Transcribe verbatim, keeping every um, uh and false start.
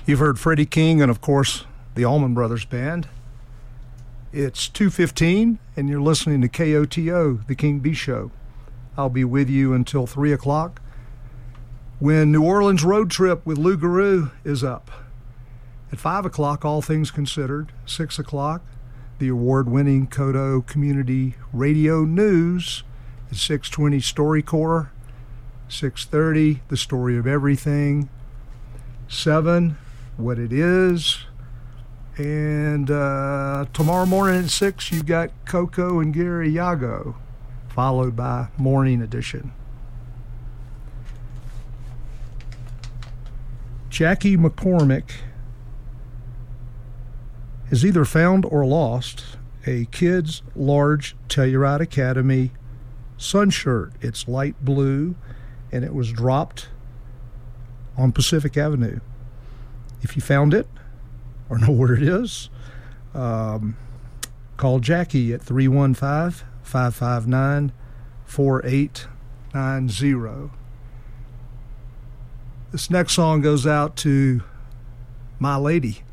You've heard Freddie King and, of course, the Allman Brothers Band. It's two fifteen, and you're listening to K O T O, The King B Show. I'll be with you until three o'clock when New Orleans Road Trip with Lou Garou is up. At five o'clock, All Things Considered. six o'clock, the award-winning Kodo Community Radio News. At six twenty, StoryCorps. six thirty, The Story of Everything. seven, What It Is. And uh, tomorrow morning at six, you've got Coco and Gary Yago, followed by Morning Edition. Jackie McCormick has either found or lost a Kids Large Telluride Academy sun shirt. It's light blue, and it was dropped on Pacific Avenue. If you found it or know where it is, um, call Jackie at three one five, five five nine, four eight nine zero. This next song goes out to my lady,